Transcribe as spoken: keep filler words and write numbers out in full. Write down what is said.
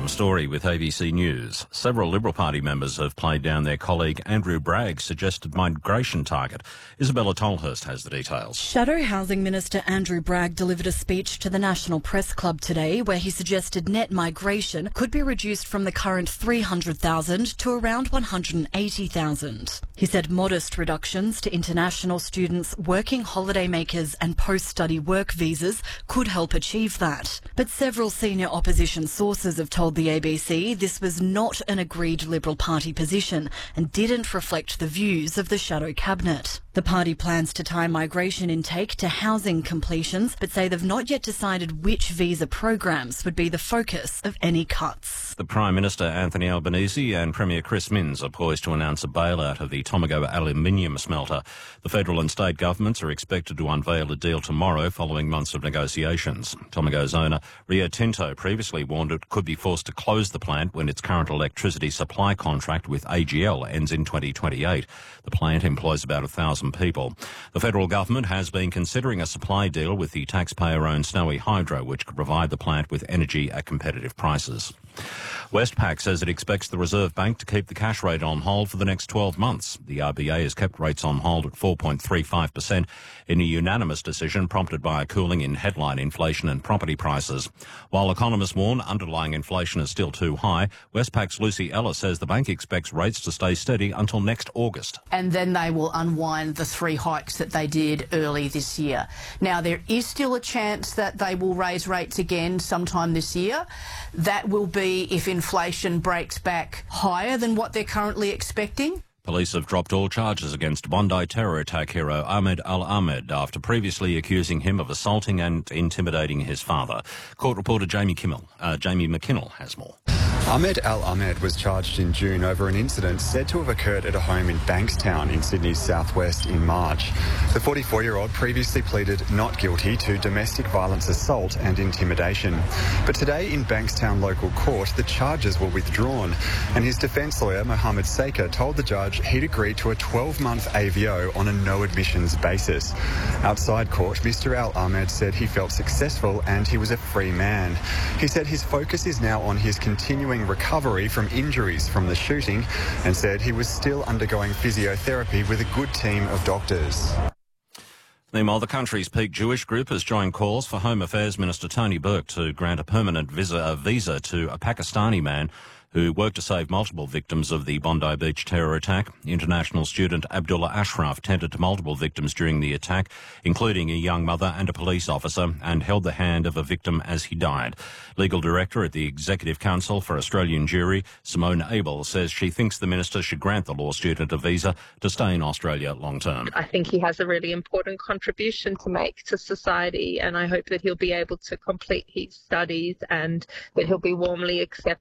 Tom Story with A B C News. Several Liberal Party members have played down their colleague Andrew Bragg's suggested migration target. Isabella Tolhurst has the details. Shadow Housing Minister Andrew Bragg delivered a speech to the National Press Club today where he suggested net migration could be reduced from the current three hundred thousand to around one hundred eighty thousand. He said modest reductions to international students, working holidaymakers and post-study work visas could help achieve that. But several senior opposition sources have told the A B C this was not an agreed Liberal Party position and didn't reflect the views of the Shadow Cabinet. The party plans to tie migration intake to housing completions, but say they've not yet decided which visa programs would be the focus of any cuts. The Prime Minister Anthony Albanese and Premier Chris Minns are poised to announce a bailout of the Tomago aluminium smelter. The federal and state governments are expected to unveil a deal tomorrow following months of negotiations. Tomago's owner, Rio Tinto, previously warned it could be forced to close the plant when its current electricity supply contract with A G L ends in twenty twenty-eight. The plant employs about a thousand people. The federal government has been considering a supply deal with the taxpayer-owned Snowy Hydro, which could provide the plant with energy at competitive prices. Westpac says it expects the Reserve Bank to keep the cash rate on hold for the next twelve months. The R B A has kept rates on hold at four point three five percent in a unanimous decision prompted by a cooling in headline inflation and property prices. While economists warn underlying inflation is still too high, Westpac's Lucy Ellis says the bank expects rates to stay steady until next August. And then they will unwind the three hikes that they did early this year. Now, there is still a chance that they will raise rates again sometime this year. That will be if inflation breaks back higher than what they're currently expecting. Police have dropped all charges against Bondi terror attack hero Ahmed Al-Ahmed after previously accusing him of assaulting and intimidating his father. Court reporter Jamie Kimmel, uh, Jamie McKinnell has more. Ahmed Al-Ahmed was charged in June over an incident said to have occurred at a home in Bankstown in Sydney's southwest in March. The forty-four-year-old previously pleaded not guilty to domestic violence assault and intimidation. But today in Bankstown local court, the charges were withdrawn, and his defence lawyer, Mohammed Saker, told the judge he'd agreed to a twelve-month A V O on a no-admissions basis. Outside court, Mister Al-Ahmed said he felt successful and he was a free man. He said his focus is now on his continuing recovery from injuries from the shooting and said he was still undergoing physiotherapy with a good team of doctors. Meanwhile, the country's peak Jewish group has joined calls for Home Affairs Minister Tony Burke to grant a permanent visa, a visa to a Pakistani man who worked to save multiple victims of the Bondi Beach terror attack. International student Abdullah Ashraf tended to multiple victims during the attack, including a young mother and a police officer, and held the hand of a victim as he died. Legal Director at the Executive Council for Australian Jewry, Simone Abel, says she thinks the minister should grant the law student a visa to stay in Australia long term. I think he has a really important contribution to make to society, and I hope that he'll be able to complete his studies and that he'll be warmly accepted